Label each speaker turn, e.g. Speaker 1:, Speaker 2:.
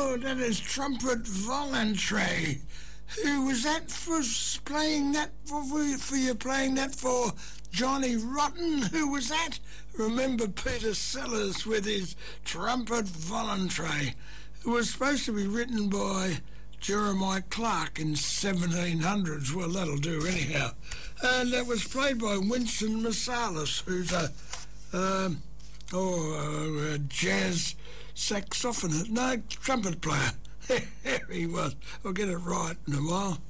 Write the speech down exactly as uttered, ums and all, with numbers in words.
Speaker 1: Oh, that is Trumpet Voluntary. Who was that for playing that for, for you playing that for Johnny Rotten? Who was that? Remember Peter Sellers with his Trumpet Voluntary. It was supposed to be written by Jeremiah Clark in seventeen hundreds. Well, that'll do anyhow. And that was played by Winston Marsalis, who's a um, oh, a jazz saxophonist. No, trumpet player. There he was. I'll get it right in a while.